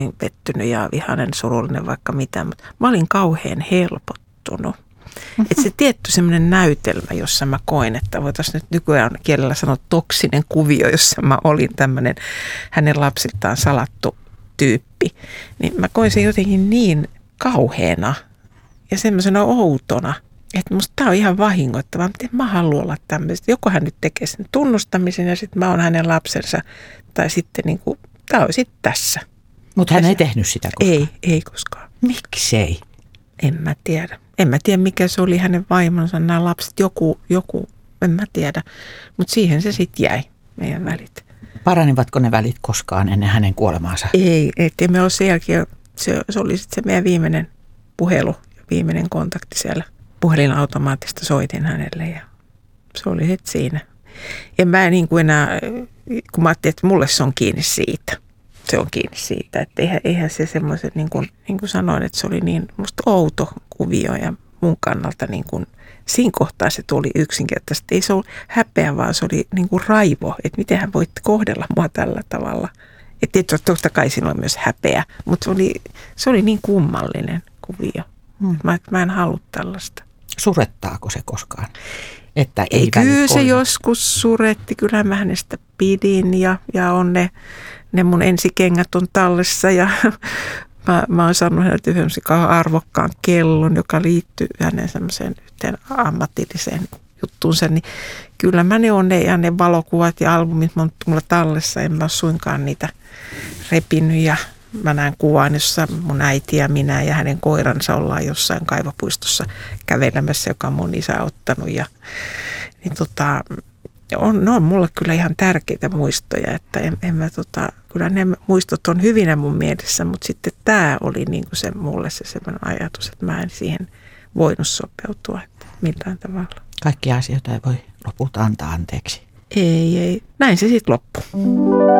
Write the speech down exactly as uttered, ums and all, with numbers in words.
pettynyt ja vihainen, surullinen vaikka mitä, mutta mä olin kauhean helpottunut. Että se tietty semmoinen näytelmä, jossa mä koin, että voitaisiin nyt nykyään kielellä sanoa toksinen kuvio, jossa mä olin tämmöinen hänen lapsiltaan salattu tyyppi, niin mä koin sen jotenkin niin kauheena ja semmoisena outona, että musta tää on ihan vahingoittavaa, miten mä haluan olla tämmöistä. Joko hän nyt tekee sen tunnustamisen ja sitten mä oon hänen lapsensa, tai sitten niin kuin, tää on sitten tässä. Mutta hän ei tehnyt sitä koskaan? Ei, ei koskaan. Miksei? En mä tiedä. En mä tiedä, mikä se oli hänen vaimonsa, nämä lapset, joku, joku en mä tiedä. Mutta siihen se sitten jäi, meidän välit. Paranivatko ne välit koskaan ennen hänen kuolemaansa? Ei, ettei me ole sen jälkeen, se, se oli sitten se meidän viimeinen puhelu ja viimeinen kontakti siellä. Puhelinautomaatista soitin hänelle ja se oli sitten siinä. En mä niin kuin enää, kun mä ajattelin, että mulle se on kiinni siitä. Se on kiinni siitä, että eihän, eihän se semmoiset, niin kuin, niin kuin sanoin, että se oli niin musta outo kuvio ja mun kannalta niin kuin, siinä kohtaa se tuli yksinkertaisesti. Ei se ollut häpeä, vaan se oli niin kuin raivo, että miten hän voit kohdella mua tällä tavalla. Että totta kai siinä oli myös häpeä, mutta se oli, se oli niin kummallinen kuvio. Hmm. Mä, mä en halua tällaista. Surettaako se koskaan? Että ei, ei kyllä se joskus suretti, kyllähän mä hänestä pidin ja, ja on ne, ne mun ensikengät on tallessa ja mä, mä oon saanut häneltä yhden arvokkaan kellon, joka liittyy hänen semmoiseen yhteen ammatilliseen juttuunsa, niin kyllä mä ne on ne ja ne valokuvat ja albumit on mulla tallessa, en mä ole suinkaan niitä repinyt ja mä näen kuvan, jossa mun äiti ja minä ja hänen koiransa ollaan jossain kaivopuistossa kävelemässä, joka on mun isä ottanut. Ja, niin tota, on, ne on mulle kyllä ihan tärkeitä muistoja, että en, en mä, tota, kyllä ne muistot on hyvinä mun mielessä, mutta sitten tämä oli niinku se mulle se semmoinen ajatus, että mä en siihen voinut sopeutua että millään tavalla. Kaikkia asioita ei voi lopulta antaa anteeksi. Ei, ei. Näin se sitten loppui.